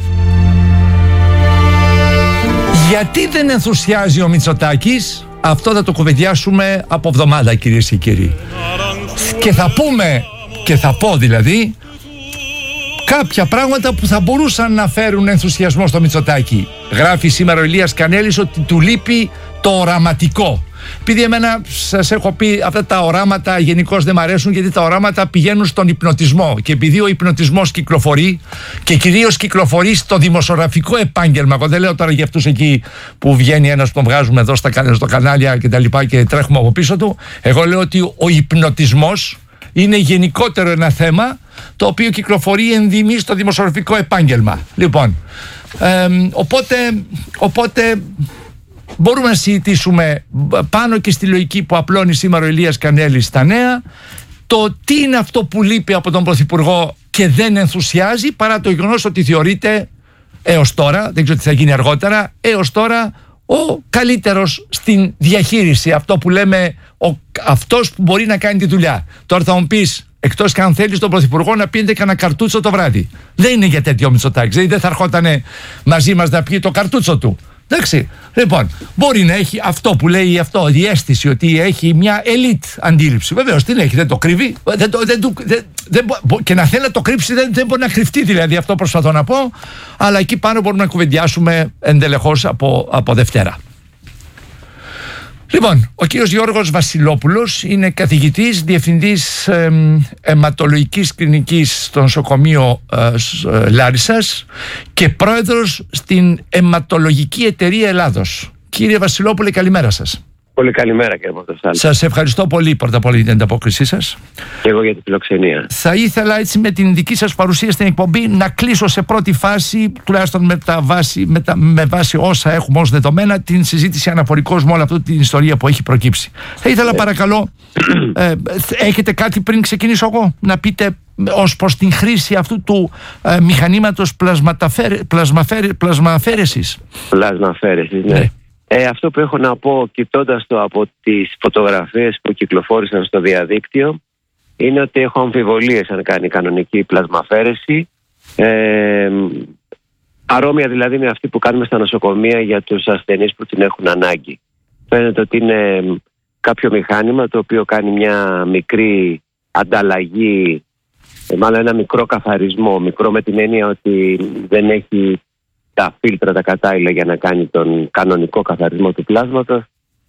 Γιατί δεν ενθουσιάζει ο Μητσοτάκης? Αυτό θα το κουβεντιάσουμε από εβδομάδα, κυρίες και κύριοι. Και θα πούμε, και θα πω δηλαδή, κάποια πράγματα που θα μπορούσαν να φέρουν ενθουσιασμό στο Μητσοτάκη. Γράφει σήμερα ο Ηλίας Κανέλης ότι του λείπει το οραματικό. Επειδή εμένα σας έχω πει, αυτά τα οράματα γενικώς δεν μ' αρέσουν, γιατί τα οράματα πηγαίνουν στον υπνοτισμό, και επειδή ο υπνοτισμός κυκλοφορεί και κυρίως κυκλοφορεί στο δημοσιογραφικό επάγγελμα, εγώ δεν λέω τώρα για αυτούς εκεί που βγαίνει ένας που τον βγάζουμε εδώ στα, στο κανάλια και τα λοιπά και τρέχουμε από πίσω του, εγώ λέω ότι ο υπνοτισμός είναι γενικότερο ένα θέμα το οποίο κυκλοφορεί ενδυμεί στο δημοσιογραφικό επάγγελμα. Λοιπόν, ε, οπότε, οπότε μπορούμε να συζητήσουμε πάνω και στη λογική που απλώνει σήμερα ο Ηλίας Κανέλης στα νέα, το τι είναι αυτό που λείπει από τον Πρωθυπουργό και δεν ενθουσιάζει, παρά το γεγονός ότι θεωρείται έως τώρα, δεν ξέρω τι θα γίνει αργότερα, έως τώρα ο καλύτερος στην διαχείριση, αυτό που λέμε ο, αυτός που μπορεί να κάνει τη δουλειά. Τώρα θα μου πεις, εκτός και αν θέλεις τον Πρωθυπουργό να πίνετε κανένα καρτούτσο το βράδυ. Δεν είναι για τέτοιο Μητσοτάκης, δηλαδή δεν θα ερχόταν μαζί μας να πιει το καρτούτσο του. Εντάξει, λοιπόν, μπορεί να έχει αυτό που λέει αυτό, η αίσθηση ότι έχει μια ελίτ αντίληψη. Βεβαίως την έχει, δεν το κρύβει. Δεν, δεν, δεν, δεν, και να θέλει να το κρύψει δεν, δεν μπορεί να κρυφτεί, δηλαδή, αυτό προσπαθώ να πω. Αλλά εκεί πάνω μπορούμε να κουβεντιάσουμε εντελεχώς από, από Δευτέρα. Λοιπόν, ο κύριος Γιώργος Βασιλόπουλος είναι καθηγητής, διευθυντής ε, αιματολογικής κλινικής στο νοσοκομείο ε, ε, Λάρισσας και πρόεδρος στην Αιματολογική Εταιρεία Ελλάδος. Κύριε Βασιλόπουλε, καλημέρα σας. Πολύ καλημέρα, κύριε Πορτοστάλη. Σας ευχαριστώ πολύ πρώτα απ' όλα για την ανταπόκρισή σας. Και εγώ για την φιλοξενία. Θα ήθελα έτσι με την δική σας παρουσία στην εκπομπή να κλείσω σε πρώτη φάση, τουλάχιστον με, τα βάση, με, τα, με βάση όσα έχουμε ως δεδομένα, την συζήτηση αναφορικώς με όλη αυτή την ιστορία που έχει προκύψει. Θα ήθελα παρακαλώ, ε, έχετε κάτι πριν ξεκινήσω εγώ να πείτε ως προς την χρήση αυτού του ε, μηχανήματος πλασμαφαίρεσης. Πλασμαφαίρεσης, ναι. ναι. Ε, αυτό που έχω να πω, κοιτώντας το από τις φωτογραφίες που κυκλοφόρησαν στο διαδίκτυο, είναι ότι έχω αμφιβολίες αν κάνει κανονική πλασμαφαίρεση. Ε, παρόμοια δηλαδή με αυτή που κάνουμε στα νοσοκομεία για τους ασθενείς που την έχουν ανάγκη. Φαίνεται ότι είναι κάποιο μηχάνημα το οποίο κάνει μια μικρή ανταλλαγή, μάλλον ένα μικρό καθαρισμό, μικρό με την έννοια ότι δεν έχει τα φίλτρα τα κατάλληλα για να κάνει τον κανονικό καθαρισμό του πλάσματος.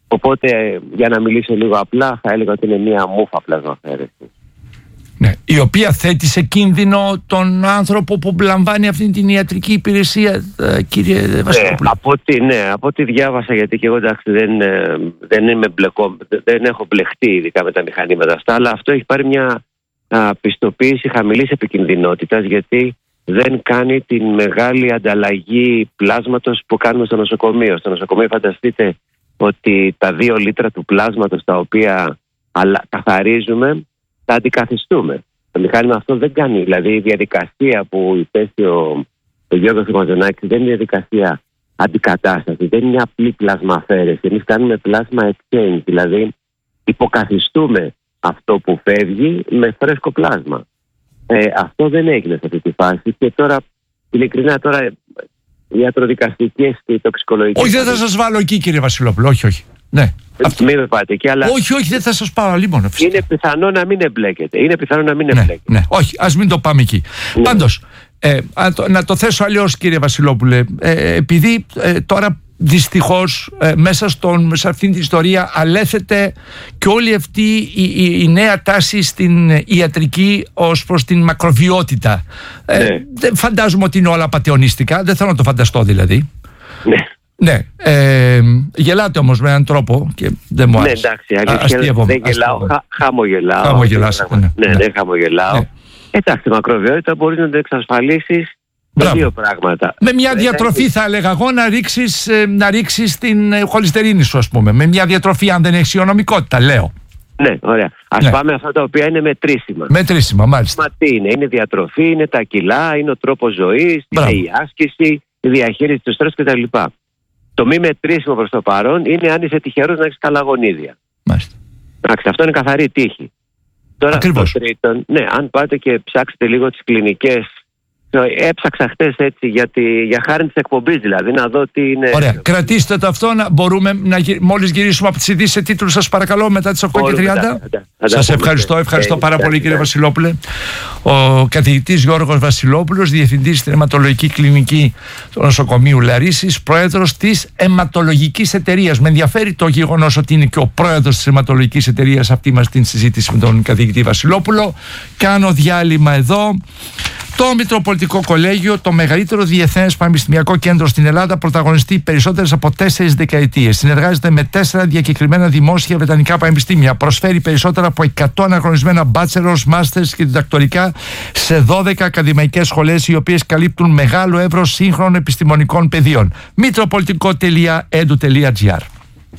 Οπότε, για να μιλήσω λίγο απλά, θα έλεγα ότι είναι μια μούφα πλασμαφέρεση. Ναι, η οποία θέτει σε κίνδυνο τον άνθρωπο που λαμβάνει αυτή την ιατρική υπηρεσία, κύριε Βασιλόπουλε. Ναι, από ό,τι, ναι, από ό,τι διάβασα, γιατί και εγώ εντάξει, δεν, δεν, είμαι μπλεκό, δεν έχω μπλεχτεί ειδικά με τα μηχανήματα αυτά, αλλά αυτό έχει πάρει μια α, πιστοποίηση χαμηλής επικινδυνότητας, γιατί δεν κάνει την μεγάλη ανταλλαγή πλάσματος που κάνουμε στο νοσοκομείο. Στο νοσοκομείο φανταστείτε ότι τα δύο λίτρα του πλάσματος τα οποία αλα, καθαρίζουμε, τα αντικαθιστούμε. Το μηχάνημα αυτό δεν κάνει. Δηλαδή η διαδικασία που υπέστη ο, ο Γιώργος Μαζονάκης δεν είναι διαδικασία αντικατάσταση, δεν είναι απλή πλασμαφέρεση. Εμείς κάνουμε πλάσμα exchange, δηλαδή υποκαθιστούμε αυτό που φεύγει με φρέσκο πλάσμα. Ε, αυτό δεν έγινε σε αυτή τη φάση και τώρα, ειλικρινά τώρα, οι ιατροδικαστικές και οι τοξικολογικές... Όχι, δεν θα σας βάλω εκεί, κύριε Βασιλόπουλο, όχι, όχι. Ναι. Αυτό... Μην με πάτε εκεί, αλλά... Όχι, όχι, δεν θα σας πάω, λοιπόν. Είναι πιθανό να μην εμπλέκεται. Είναι πιθανό να μην ναι, εμπλέκεται. Ναι, όχι, ας μην το πάμε εκεί. Ναι. Πάντως, ε, να το θέσω αλλιώς, κύριε Βασιλόπουλε, ε, επειδή ε, τώρα δυστυχώς ε, μέσα στον, σε αυτήν την ιστορία αλέθεται και όλη αυτή η, η, η νέα τάση στην ιατρική ως προς την μακροβιότητα. Ε, ναι. Δεν φαντάζομαι ότι είναι όλα πατεωνίστικα, δεν θέλω να το φανταστώ δηλαδή. Ναι. Ναι, ε, γελάτε όμως με έναν τρόπο και δεν μου άρεσε. Ναι, εντάξει, αλήθεια, δεν γελάω, χα, χαμογελάω. Χαμογελάς, ναι, ναι, ναι, δεν χαμογελάω. Ναι. Εντάξει, μακροβιότητα μπορεί να το εξασφαλίσεις με δύο πράγματα. Με μια διατροφή θα έλεγα εγώ να ρίξεις, να ρίξεις την χολυστερίνη σου, ας πούμε. Με μια διατροφή, αν δεν έχεις υγειονομικότητα, λέω. Ναι, ωραία. Ας ναι. πάμε αυτά τα οποία είναι μετρήσιμα. Μετρήσιμα, μάλιστα. Μα τι είναι, είναι διατροφή, είναι τα κιλά, είναι ο τρόπος ζωής, είναι η άσκηση, η διαχείριση του στρες κτλ. Το μη μετρήσιμο προς το παρόν είναι αν είσαι τυχερός να έχεις καλά γονίδια. Μάλιστα. Εντάξει, αυτό είναι καθαρή τύχη. Τώρα, ακριβώς. Το τρίτον, ναι, αν πάτε και ψάξετε λίγο τις κλινικές. Έψαξα χτες έτσι για, τη, για χάρη της εκπομπής, δηλαδή να δω τι είναι. Ωραία. Κρατήστε το αυτό, να μπορούμε να μόλις γυρίσουμε από τις ειδήσεις σε τίτλους, σας παρακαλώ, μετά τις οκτώ και τριάντα. Σας ευχαριστώ, ευχαριστώ πάρα πολύ, κύριε Βασιλόπουλε. Ο καθηγητής Γιώργος Βασιλόπουλος, διευθυντής στην αιματολογική κλινική του νοσοκομείου Λαρίσης, πρόεδρος της αιματολογικής εταιρείας. Με ενδιαφέρει το γεγονός ότι είναι και ο πρόεδρος της αιματολογικής εταιρείας αυτή μας την συζήτηση με τον καθηγητή Βασιλόπουλο. Κάνω διάλειμμα εδώ. Το Μητροπολιτικό Κολέγιο, το μεγαλύτερο διεθνές πανεπιστημιακό κέντρο στην Ελλάδα, πρωταγωνιστεί περισσότερες από τέσσερις δεκαετίες. Συνεργάζεται με τέσσερα διακεκριμένα δημόσια βρετανικά πανεπιστήμια. Προσφέρει περισσότερα από εκατό αναγνωρισμένα bachelors, masters και διδακτορικά σε δώδεκα ακαδημαϊκές σχολές, οι οποίες καλύπτουν μεγάλο εύρος σύγχρονων επιστημονικών πεδίων. μητροπολιτικό τελεία e d u τελεία g r.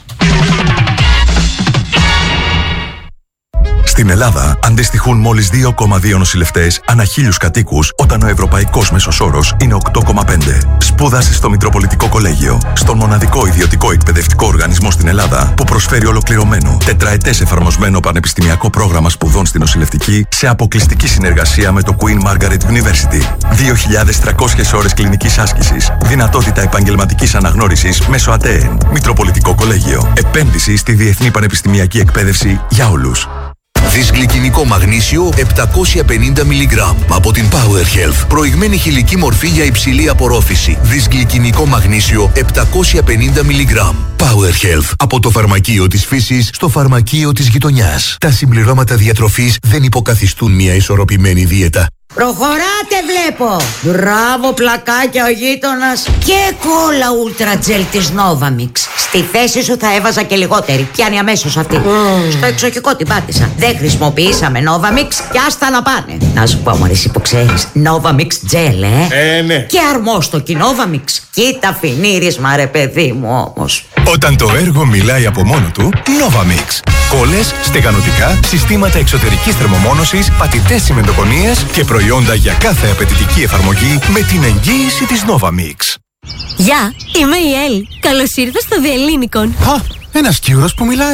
Στην Ελλάδα αντιστοιχούν μόλις δύο κόμμα δύο νοσηλευτές ανά χίλιους κατοίκους, όταν ο ευρωπαϊκός μέσος όρος είναι οκτώ κόμμα πέντε. Σπούδασε στο Μητροπολιτικό Κολέγιο, στον μοναδικό ιδιωτικό εκπαιδευτικό οργανισμό στην Ελλάδα που προσφέρει ολοκληρωμένο, τετραετές εφαρμοσμένο πανεπιστημιακό πρόγραμμα σπουδών στη νοσηλευτική σε αποκλειστική συνεργασία με το Queen Margaret University. δύο χιλιάδες τριακόσιες ώρες κλινικής άσκησης, δυνατότητα επαγγελματικής αναγνώρισης μέσω ΑΤΕΕΝ. Μητροπολιτικό Κολέγιο. Επένδυση στη διεθνή πανεπιστημιακή εκπαίδευση για όλους. Δυσγλυκινικό μαγνήσιο επτακόσια πενήντα μιλιγκράμμ από την Power Health. Προηγμένη χηλική μορφή για υψηλή απορρόφηση. Δυσγλυκινικό μαγνήσιο επτακόσια πενήντα μιλιγκράμμ. Power Health. Από το φαρμακείο της φύσης στο φαρμακείο της γειτονιάς. Τα συμπληρώματα διατροφής δεν υποκαθιστούν μια ισορροπημένη δίαιτα. Προχωράτε βλέπω! Μπράβο πλακάκια ο γείτονας. Και κόλλα ούλτρα τζελ της Novamix. Στη θέση σου θα έβαζα και λιγότερη. Πιάνει αμέσως αυτή. Mm. Στο εξοχικό την πάτησα. Δεν χρησιμοποιήσαμε Novamix και άστα να πάνε. Να σου πω μωρέ, εσύ που ξέρεις, Novamix gel, ε. Ε, ναι. Και αρμόστοκι Novamix. Κοίτα φινίρισμα ρε παιδί μου όμως. Όταν το έργο μιλάει από μόνο του, Novamix. Κόλλες, στεγανοτικά, συστήματα εξωτερικής θερμομόνωσης, πατητές τσιμεντοκονίες και προϊόντα για κάθε απαιτητική εφαρμογή με την εγγύηση της Novamix. Γεια, είμαι η Έλλη. Καλώς ήρθες στο The Ellinikon. Α, ένας Κύρος που μιλάει.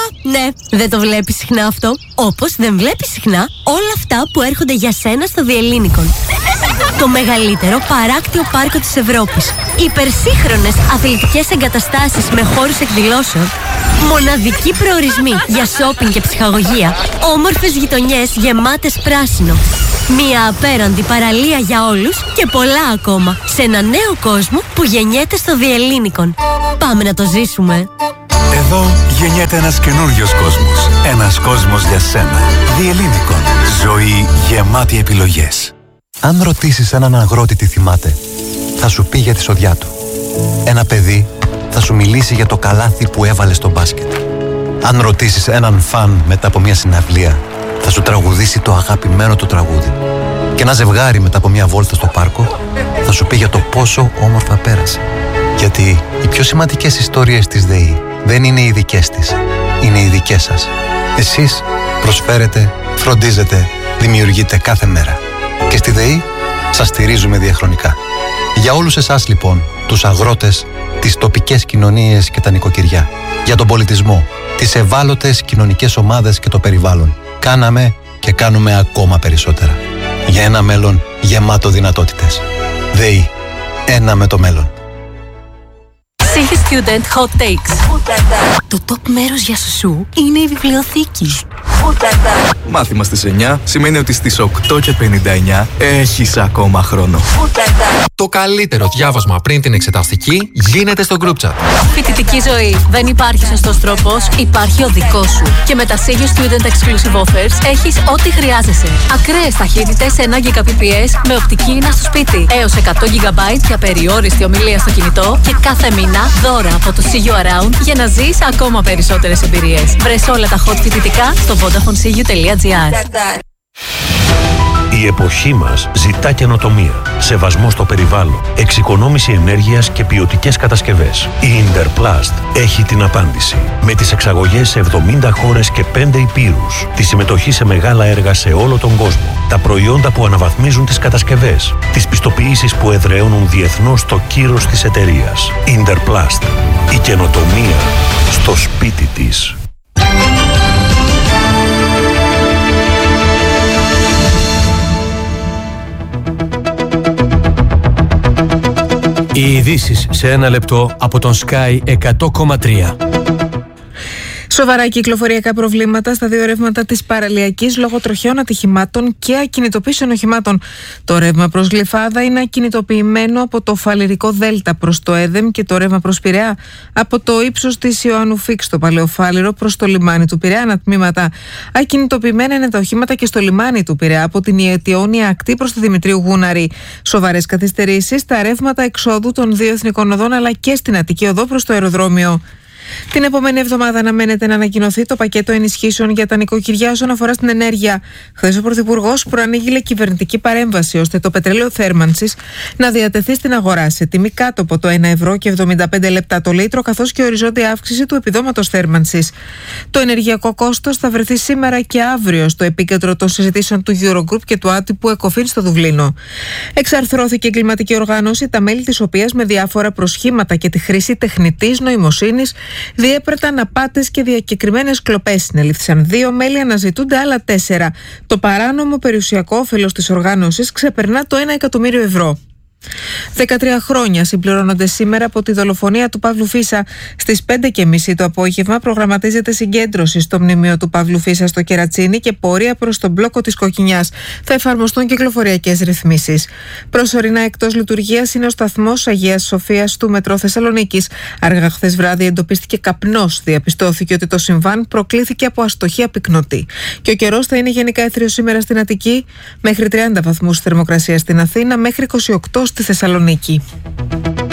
Ναι, δεν το βλέπεις συχνά αυτό. Όπως δεν βλέπεις συχνά όλα αυτά που έρχονται για σένα στο Διελλήνικον. Το μεγαλύτερο παράκτιο πάρκο της Ευρώπης. Υπερσύγχρονες αθλητικές εγκαταστάσεις με χώρους εκδηλώσεων. Μοναδικοί προορισμοί για σόπινγκ και ψυχαγωγία. Όμορφες γειτονιές γεμάτες πράσινο. Μια απέραντη παραλία για όλους και πολλά ακόμα. Σε ένα νέο κόσμο που γεννιέται στο Διελλήνικον. Πάμε να το ζήσουμε. Εδώ γεννιέται ένας καινούριος κόσμος. Ένας κόσμος για σένα. Διελλήνικον. Ζωή γεμάτη επιλογές. Αν ρωτήσεις έναν αγρότη τι θυμάται, θα σου πει για τη σοδιά του. Ένα παιδί θα σου μιλήσει για το καλάθι που έβαλε στο μπάσκετ. Αν ρωτήσεις έναν φαν μετά από μια συναυλία, θα σου τραγουδήσει το αγαπημένο του τραγούδι. Και ένα ζευγάρι μετά από μια βόλτα στο πάρκο θα σου πει για το πόσο όμορφα πέρασε. Γιατί οι πιο σημαντικές ιστορίες της ΔΕΗ δεν είναι οι δικές της, είναι οι δικές σας. Εσείς προσφέρετε, φροντίζετε, δημιουργείτε κάθε μέρα. Και στη ΔΕΗ σας στηρίζουμε διαχρονικά. Για όλους εσάς λοιπόν, τους αγρότες, τις τοπικές κοινωνίες και τα νοικοκυριά, για τον πολιτισμό, τις ευάλωτες κοινωνικές ομάδες και το περιβάλλον, κάναμε και κάνουμε ακόμα περισσότερα. Για ένα μέλλον γεμάτο δυνατότητες. ΔΕΗ. Ένα με το μέλλον. City Student Hot Takes. Το top μέρος για σουσού είναι η βιβλιοθήκη. Μάθημα στις εννιά σημαίνει ότι στις οκτώ και πενήντα εννιά έχεις ακόμα χρόνο. Το καλύτερο διάβασμα πριν την εξεταστική γίνεται στο group chat. Φοιτητική ζωή. Δεν υπάρχει σωστός τρόπος, υπάρχει ο δικός σου. Και με τα City Student Exclusive Offers έχεις ό,τι χρειάζεσαι. Ακραίες ταχύτητες ένα γιγαμπάιτ περ σέκοντ με οπτική ίνα στο σπίτι. Έως εκατό γιγαμπάιτ για περιόριστη ομιλία στο κινητό. Και κάθε μήνα δώρα από το See You Around για να ζεις ακόμα περισσότερες εμπειρίες. Βρες όλα τα hot φοιτητικά στο vodafone c u τελεία g r. Η εποχή μας ζητά καινοτομία, σεβασμό στο περιβάλλον, εξοικονόμηση ενέργειας και ποιοτικές κατασκευές. Η Interplast έχει την απάντηση. Με τις εξαγωγές σε εβδομήντα χώρες και πέντε υπήρους, τη συμμετοχή σε μεγάλα έργα σε όλο τον κόσμο, τα προϊόντα που αναβαθμίζουν τις κατασκευές, τις πιστοποιήσεις που εδραίωνουν διεθνώς το κύρος της εταιρείας. Interplast. Η καινοτομία στο σπίτι της. Οι ειδήσεις σε ένα λεπτό από τον Sky εκατό κόμμα τρία. Σοβαρά κυκλοφοριακά προβλήματα στα δύο ρεύματα της παραλιακής λόγω τροχαίων ατυχημάτων και ακινητοποίησεων οχημάτων. Το ρεύμα προς Γλυφάδα είναι ακινητοποιημένο από το Φαλιρικό Δέλτα προς το Έδεμ και το ρεύμα προς Πειραιά από το ύψος της Ιωάννου Φίξ στο Παλαιοφάλιρο προς το λιμάνι του Πειραιά. Ανατμήματα. Ακινητοποιημένα είναι τα οχήματα και στο λιμάνι του Πειραιά από την Ιετιόνια ακτή προς τη Δημητρίου Γούναρη. Σοβαρές καθυστερήσεις στα ρεύματα εξόδου των δύο εθνικών οδών αλλά και στην Αττική οδό προς το αεροδρόμιο. Την επόμενη εβδομάδα αναμένεται να ανακοινωθεί το πακέτο ενισχύσεων για τα νοικοκυριά όσον αφορά στην ενέργεια. Χθες ο Πρωθυπουργός προανήγγειλε κυβερνητική παρέμβαση ώστε το πετρέλαιο θέρμανσης να διατεθεί στην αγορά σε τιμή κάτω από το ένα ευρώ και εβδομήντα πέντε λεπτά το λίτρο, καθώς και οριζόντια αύξηση του επιδόματος θέρμανσης. Το ενεργειακό κόστος θα βρεθεί σήμερα και αύριο στο επίκεντρο των συζητήσεων του Eurogroup και του άτυπου Εκοφίν στο Δουβλίνο. Εξαρθρώθηκε εγκληματική οργάνωση, τα μέλη της οποίας με διάφορα προσχήματα και τη χρήση τεχνητής νοημοσύνης διέπραταν απάτες και διακεκριμένες κλοπές. Συνελήφθησαν δύο μέλη, αναζητούνται άλλα τέσσερα. Το παράνομο περιουσιακό όφελος της οργάνωσης ξεπερνά το ένα εκατομμύριο ευρώ. δεκατρία χρόνια συμπληρώνονται σήμερα από τη δολοφονία του Παύλου Φίσα. Στις πέντε και μισή το απόγευμα προγραμματίζεται συγκέντρωση στο μνημείο του Παύλου Φίσα στο Κερατσίνι και πορεία προς τον μπλόκο της Κοκκινιάς. Θα εφαρμοστούν κυκλοφοριακές ρυθμίσεις. Προσωρινά εκτός λειτουργίας είναι ο σταθμός Αγίας Σοφίας του Μετρό Θεσσαλονίκης. Αργά χθες βράδυ εντοπίστηκε καπνός. Διαπιστώθηκε ότι το συμβάν προκλήθηκε από αστοχία πυκνωτή. Και ο καιρός θα είναι γενικά έθριος σήμερα στην Αττική, μέχρι τριάντα βαθμούς θερμοκρασία στην Αθήνα, μέχρι είκοσι οκτώ στη Θεσσαλονίκη.